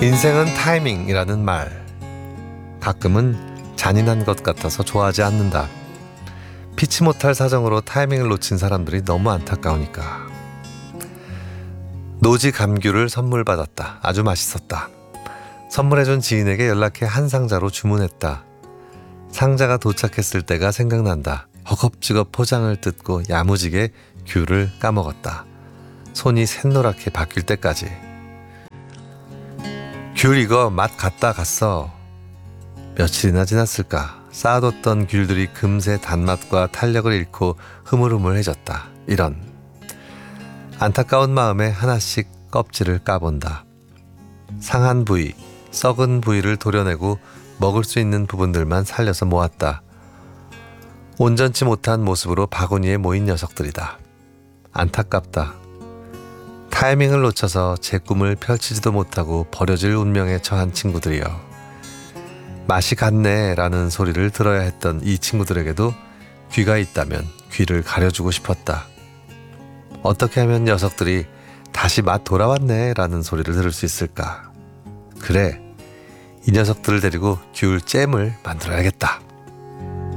인생은 타이밍이라는 말. 가끔은 잔인한 것 같아서 좋아하지 않는다. 피치 못할 사정으로 타이밍을 놓친 사람들이 너무 안타까우니까. 노지 감귤을 선물 받았다. 아주 맛있었다. 선물해준 지인에게 연락해 한 상자로 주문했다. 상자가 도착했을 때가 생각난다. 허겁지겁 포장을 뜯고 야무지게 귤을 까먹었다. 손이 샛노랗게 바뀔 때까지. 귤 이거 맛 갔다 갔어. 며칠이나 지났을까. 쌓아뒀던 귤들이 금세 단맛과 탄력을 잃고 흐물흐물해졌다. 이런. 안타까운 마음에 하나씩 껍질을 까본다. 상한 부위, 썩은 부위를 도려내고 먹을 수 있는 부분들만 살려서 모았다. 온전치 못한 모습으로 바구니에 모인 녀석들이다. 안타깝다. 타이밍을 놓쳐서 제 꿈을 펼치지도 못하고 버려질 운명에 처한 친구들이여. 맛이 갔네 라는 소리를 들어야 했던 이 친구들에게도 귀가 있다면 귀를 가려주고 싶었다. 어떻게 하면 녀석들이 다시 맛 돌아왔네 라는 소리를 들을 수 있을까? 그래, 이 녀석들을 데리고 귤 잼을 만들어야겠다.